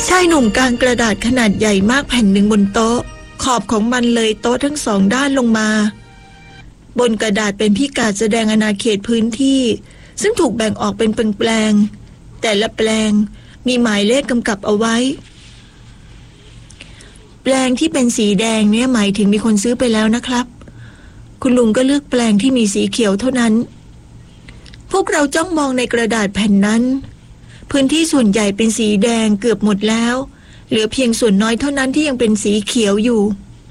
ชายหนุ่มกางกระดาษขนาดใหญ่มากแผ่นหนึ่งบนโต๊ะขอบของมันเลยโต๊ะทั้งสองด้านลงมาบนกระดาษเป็นพิกัดแสดงอาณาเขตพื้นที่ซึ่งถูกแบ่งออกเป็นแปลงๆแต่ละแปลงมีหมายเลขกำกับเอาไว้แปลงที่เป็นสีแดงเนี่ยหมายถึงมีคนซื้อไปแล้วนะครับคุณลุงก็เลือกแปลงที่มีสีเขียวเท่านั้นพวกเราจ้องมองในกระดาษแผ่นนั้นพื้นที่ส่วนใหญ่เป็นสีแดงเกือบหมดแล้วเหลือเพียงส่วนน้อยเท่านั้นที่ยังเป็นสีเขียวอยู่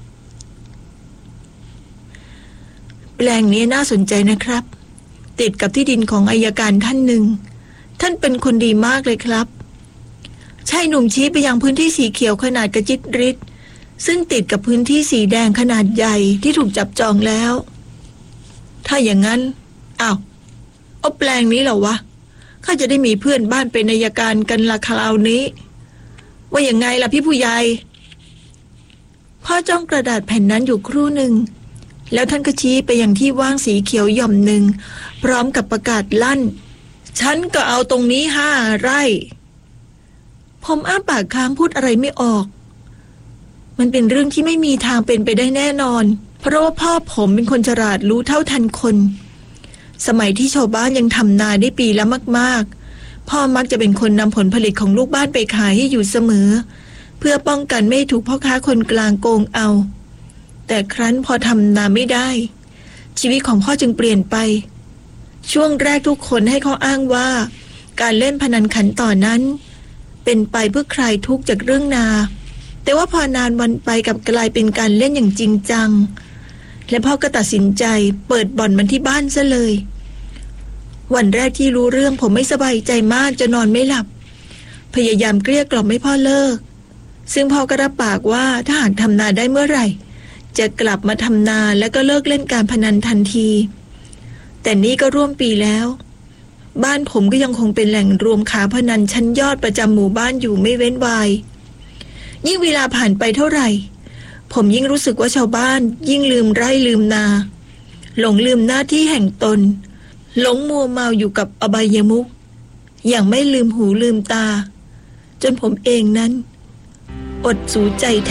แปลงนี้น่าสนใจนะครับติดกับที่ดินของอัยการท่านหนึ่งท่านเป็นคนดีมากเลยครับชายหนุ่มชี้ไปยังพื้นที่สีเขียวขนาดกระจิตริดซึ่งติดกับพื้นที่สีแดงขนาดใหญ่ที่ถูกจับจองแล้วถ้าอย่างนั้นเอาแปลงนี้เหรอวะข้าจะได้มีเพื่อนบ้านเป็นอัยการกันละคราวนี้ว่าอย่างไงล่ะพี่ผู้ใหญ่พ่อจ้องกระดาษแผ่นนั้นอยู่ครู่หนึ่งแล้วท่านก็ชี้ไปยังที่ว่างสีเขียวหย่อมหนึ่งพร้อมกับประกาศลั่นฉันก็เอาตรงนี้5 ไร่ผมอ้าปากค้างพูดอะไรไม่ออกมันเป็นเรื่องที่ไม่มีทางเป็นไปได้แน่นอนเพราะว่าพ่อผมเป็นคนฉลาดรู้เท่าทันคนสมัยที่ชาวบ้านยังทำนาได้ปีละมากๆพ่อมักจะเป็นคนนำผลผลิตของลูกบ้านไปขายให้อยู่เสมอเพื่อป้องกันไม่ถูกพ่อค้าคนกลางโกงเอาแต่ครั้นพอทำนาไม่ได้ชีวิตของพ่อจึงเปลี่ยนไปช่วงแรกทุกคนให้ข้ออ้างว่าการเล่นพนันขันต่อนั้นเป็นไปเพื่อคลายทุกข์จากเรื่องนาแต่ว่าพอนานวันไปกลับกลายเป็นการเล่นอย่างจริงจังและพ่อก็ตัดสินใจเปิดบ่อนมันที่บ้านซะเลยวันแรกที่รู้เรื่องผมไม่สบายใจมากจะนอนไม่หลับพยายามเกลี้ยกล่อมให้พ่อเลิกซึ่งพ่อก็รับปากว่าถ้าหากทำนาได้เมื่อไหร่จะกลับมาทำนาแล้วก็เลิกเล่นการพนันทันทีแต่นี่ก็ร่วมปีแล้วบ้านผมก็ยังคงเป็นแหล่งรวมขาพนันชั้นยอดประจำหมู่บ้านอยู่ไม่เว้นวายยิ่งเวลาผ่านไปเท่าไหร่ผมยิ่งรู้สึกว่าชาวบ้านยิ่งลืมไร่ลืมนาหลงลืมหน้าที่แห่งตนหลงมัวเมาอยู่กับอบายมุขอย่างไม่ลืมหูลืมตาจนผมเองนั้นอดสูใจ